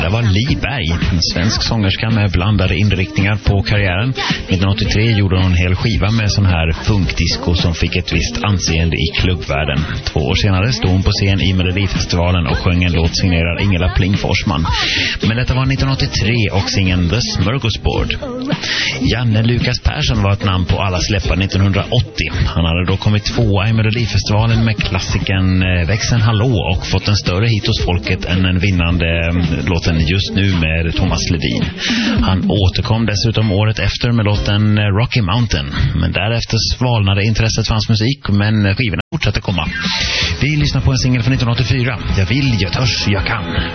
Det var Li Berg, en svensk sångerska med blandade inriktningar på karriären. 1983 gjorde hon en hel skiva med sån här funkdisco som fick ett visst anseende i klubbvärlden. 2 år senare stod hon på scen i Melodifestivalen och sjöng en låt signerad Ingela Pling Forsman. Men detta var 1983 och singeln The Smörgåsbord. Janne Lukas Persson var ett namn på alla släppar 1980. Han hade då kommit 2 i Melodifestivalen med klassiken Växeln Hallå och fått en större hit hos folket än den vinnande låten Just nu med Thomas Ledin. Han återkom dessutom året efter med låten Rocky Mountain. Men därefter svalnade intresset för hans musik, men skivorna fortsatte komma. Vi lyssnar på en singel från 1984. Jag vill, jag törs, jag kan.